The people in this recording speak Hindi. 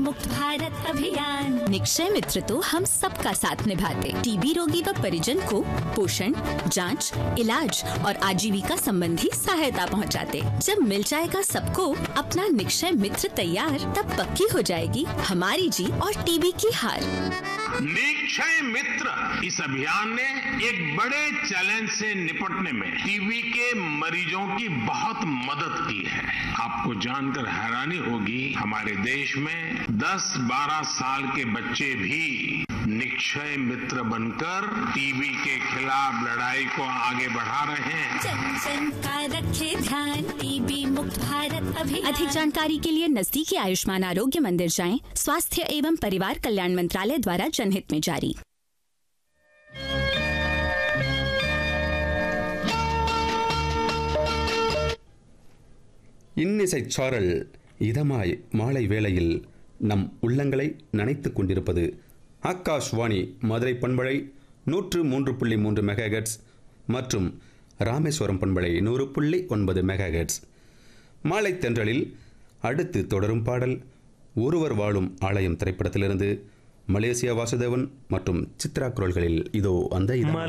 मुक्त भारत अभियान। निक्षय मित्र तो हम सबका साथ निभाते, टीबी रोगी व परिजन को पोषण, जांच, इलाज और आजीविका संबंधी सहायता पहुंचाते। जब मिल जाएगा सबको अपना निक्षय मित्र तैयार, तब पक्की हो जाएगी हमारी जीत और टीबी की हार। निक्षय मित्र इस अभियान ने एक बड़े चैलेंज से निपटने में टीबी के मरीजों की बहुत मदद की है। आपको जानकर हैरानी होगी, हमारे देश में 10-12 साल के बच्चे भी निक्षय मित्र बनकर टीबी के खिलाफ लड़ाई को आगे बढ़ा रहे हैं। जन जन का रखे ध्यान, टीबी मुक्त भारत अभियान। अधिक जानकारी के लिए नजदीकी आयुष्मान आरोग्य मंदिर जाएं। स्वास्थ्य एवं परिवार कल्याण मंत्रालय द्वारा जनहित में जारी। இன்னிசைச் சாரல் இதமாய் மாலை வேளையில் நம் உள்ளங்களை நனைத்துக் கொண்டிருப்பது ஆகாஷ்வாணி மதுரை பண்பலை 103.3 மெகாஹெர்ட்ஸ் மற்றும் ராமேஸ்வரம் பண்பலை 100.9 மெகாஹெர்ட்ஸ். மாலை தென்றலில் அடுத்து தொடரும் பாடல் ஒருவர் வாழும் ஆலயம் திரைப்படத்திலிருந்து மலேசியா வாசுதேவன் மற்றும் சித்ரா குரல்களில் இதோ அந்த